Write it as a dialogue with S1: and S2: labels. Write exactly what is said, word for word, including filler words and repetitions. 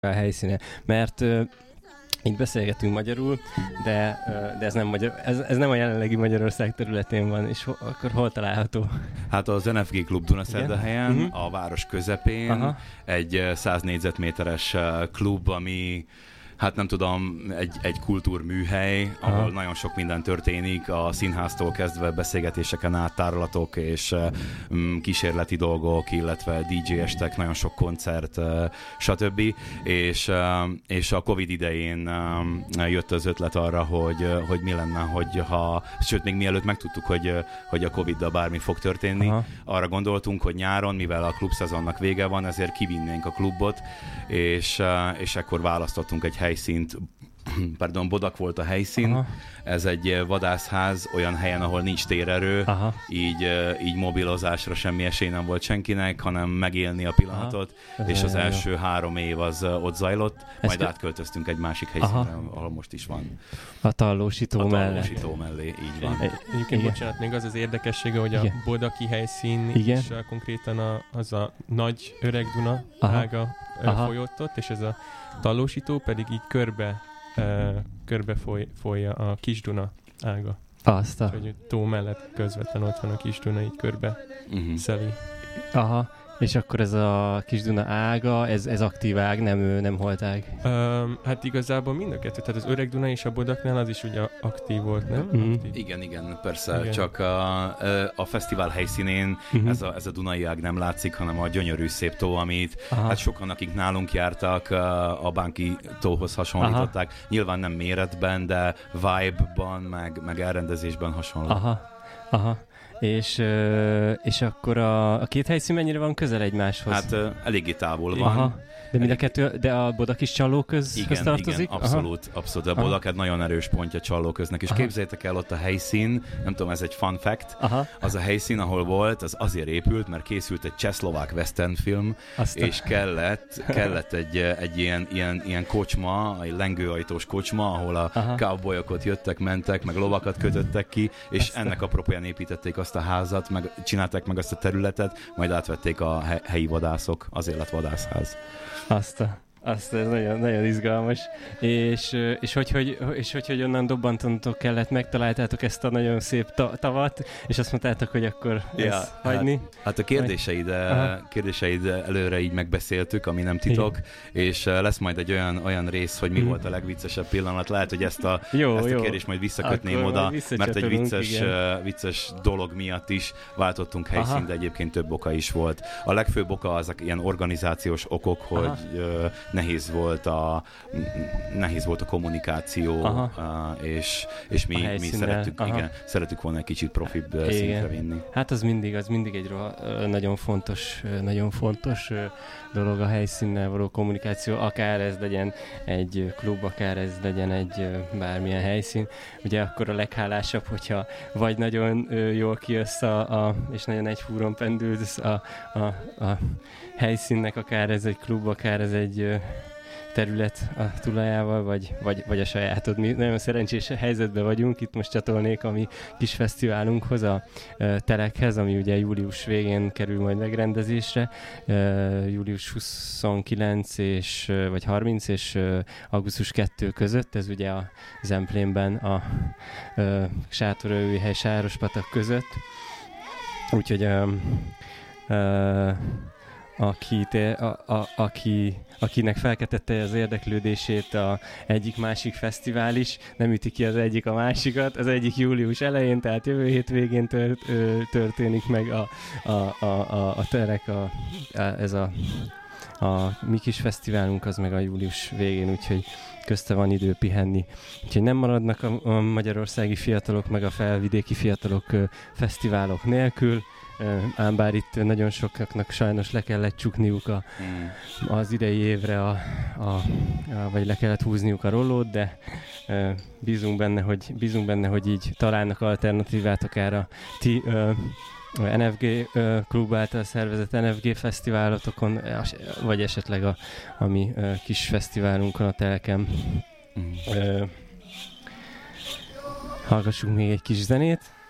S1: a helyszíne, mert uh, itt beszélgetünk magyarul, de, uh, de ez, nem magyar, ez, ez nem a jelenlegi Magyarország területén van, és ho, akkor hol található?
S2: Hát az en ef gé Klub Dunaszerdahelyen, uh-huh. a város közepén, aha. egy száz négyzetméteres klub, ami hát nem tudom, egy, egy kultúrműhely, ahol aha. nagyon sok minden történik, a színháztól kezdve beszélgetéseken át, tárlatok és um, kísérleti dolgok, illetve dé dzsé estek, nagyon sok koncert, uh, stb. És, uh, és a Covid idején um, jött az ötlet arra, hogy, uh, hogy mi lenne, hogy ha, sőt, még mielőtt megtudtuk, hogy, uh, hogy a Coviddal bármi fog történni, aha. arra gondoltunk, hogy nyáron, mivel a klubszezonnak vége van, ezért kivinnénk a klubot, és, uh, és ekkor választottunk egy helyszínt, pardon, Bodak volt a helyszín, aha. ez egy vadászház olyan helyen, ahol nincs térerő, aha. így, így mobilozásra semmi esély nem volt senkinek, hanem megélni a pillanatot, és az első jó. három év az ott zajlott, ezt majd átköltöztünk egy másik helyszínre, aha. ahol most is van.
S1: A Tallósító mellé. A
S2: Tallósító mellé, így van.
S3: Egyébként bocsánat, még az az érdekessége, hogy igen. a Bodaki helyszín igen. is konkrétan a, az a nagy Öreg Duna aha. ága aha. folyott ott, és ez a Tallósító pedig így körbe Uh, körbe foly, folyja a Kis Duna ága.
S1: Azt a...
S3: Úgyhogy tó mellett közvetlen ott van a Kis Duna, így körbe uh-huh. szeli.
S1: Aha, és akkor ez a Kis Duna ága, ez, ez aktív ág, nem, nem holt ág?
S3: Um, hát igazából mind a kettő, tehát az Öreg Duna és a Bodaknál az is ugye aktív volt, nem?
S2: Uh-huh. Aktív. Igen, igen, persze, igen. csak a, a fesztivál helyszínén uh-huh. ez, a, ez a Dunai ág nem látszik, hanem a gyönyörű szép tó, amit aha. hát sokan, akik nálunk jártak, a Bánki tóhoz hasonlították. Aha. Nyilván nem méretben, de vibe-ban, meg, meg elrendezésben hasonló.
S1: Aha, aha. És, és akkor a, a két helyszín mennyire van közel egymáshoz?
S2: Hát eléggé távol van.
S1: Aha. De mind a kettő, de a Bodak is Csallóköz
S2: igen,
S1: tartozik?
S2: Igen, abszolút, aha. abszolút. A Bodak egy nagyon erős pontja Csallóköznek. És aha. képzeljétek el, ott a helyszín, nem tudom, ez egy fun fact, aha. az a helyszín, ahol volt, az azért épült, mert készült egy csehszlovák western film, aztán. és kellett, kellett egy, egy ilyen, ilyen, ilyen kocsma, egy lengőajtós kocsma, ahol a aha. cowboyok ott jöttek, mentek, meg lovakat kötöttek ki, és aztán. ennek apropóján építették azt a házat, meg csinálták meg azt a területet, majd átvették a helyi vadászok, azért lett vadászház.
S1: Azt a, azt ez nagyon, nagyon izgalmas. És, és, hogy, hogy, és hogy, hogy onnan dobbantonotok kellett, megtaláltátok ezt a nagyon szép ta- tavat, és azt mondtátok, hogy akkor ja, ezt hagyni.
S2: Hát, hát a kérdéseid, Majd... kérdéseid előre így megbeszéltük, ami nem titok, igen. és lesz majd egy olyan, olyan rész, hogy mi hmm. volt a legviccesebb pillanat. Lehet, hogy ezt a, jó, ezt a kérdést majd visszakötném akkor oda, mert egy vicces, vicces dolog miatt is váltottunk helyszínt, de egyébként több oka is volt. A legfőbb oka az ilyen organizációs okok, hogy aha. nehéz volt a, nehéz volt a kommunikáció, uh, és, és mi, mi szerettük, igen, szerettük volna egy kicsit profibb igen. szintre vinni.
S1: Hát az mindig, az mindig egy nagyon fontos, nagyon fontos dolog a helyszínnel való kommunikáció, akár ez legyen egy klub, akár ez legyen egy bármilyen helyszín. Ugye akkor a leghálásabb, hogyha vagy nagyon jól kijössz a, a, és nagyon egy fúron pendülsz a, a, a helyszínnek, akár ez egy klub, akár ez egy terület a tulajával, vagy, vagy, vagy a sajátod. Mi nagyon szerencsés helyzetben vagyunk, itt most csatolnék a mi kis fesztiválunkhoz, a uh, Telekhez, ami ugye július végén kerül majd megrendezésre, uh, július huszonkilenc és, uh, vagy harminc és uh, augusztus kettő között, ez ugye a Zemplénben a uh, Sátorölőhely Sárospatak között. Úgyhogy um, uh, Aki, te, a, a, aki, akinek felkeltette az érdeklődését a egyik-másik fesztivál is, nem üti ki az egyik a másikat. Az egyik július elején, tehát jövő hétvégén tört, ö, történik meg a, a, a, a, a terek, a, a, ez a, a mi kis fesztiválunk, az meg a július végén, úgyhogy közte van idő pihenni. Úgyhogy nem maradnak a, a magyarországi fiatalok, meg a felvidéki fiatalok ö, fesztiválok nélkül. Ám bár itt nagyon sokaknak sajnos le kellett csukniuk a, az idei évre, a, a, a, vagy le kellett húzniuk a rollót, de e, bízunk benne, hogy, bízunk benne, hogy így találnak alternatívát akár a ti e, en ef gé e, klub által szervezett en ef gé fesztiválotokon, vagy esetleg a, a mi e, kis fesztiválunkon a Teleken. Mm. E, hallgassunk még egy kis zenét.